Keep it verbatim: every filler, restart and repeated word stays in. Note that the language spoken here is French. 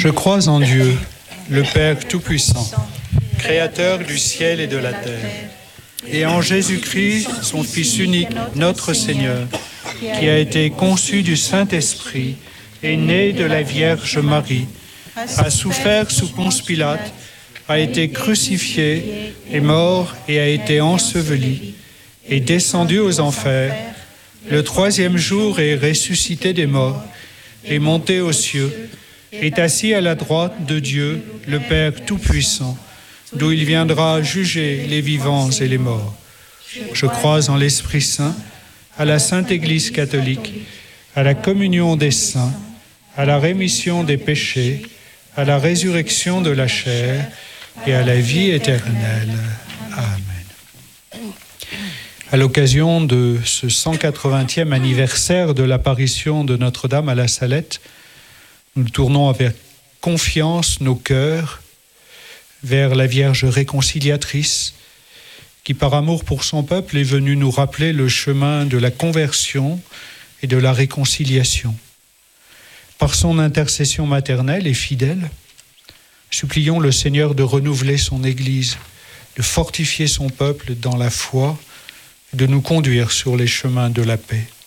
Je crois en Dieu, le Père Tout-Puissant, Créateur du ciel et de la terre, et en Jésus-Christ, son Fils unique, notre Seigneur, qui a été conçu du Saint-Esprit et né de la Vierge Marie, a souffert sous Ponce Pilate, a été crucifié, est mort et a été enseveli, est descendu aux enfers, le troisième jour est ressuscité des morts, est monté aux cieux, est assis à la droite de Dieu, le Père Tout-Puissant, d'où il viendra juger les vivants et les morts. Je crois en l'Esprit Saint, à la Sainte Église catholique, à la communion des saints, à la rémission des péchés, à la résurrection de la chair et à la vie éternelle. Amen. À l'occasion de ce cent quatre-vingtième anniversaire de l'apparition de Notre-Dame à la Salette, nous tournons avec confiance nos cœurs vers la Vierge réconciliatrice qui, par amour pour son peuple, est venue nous rappeler le chemin de la conversion et de la réconciliation. Par son intercession maternelle et fidèle, supplions le Seigneur de renouveler son Église, de fortifier son peuple dans la foi et de nous conduire sur les chemins de la paix.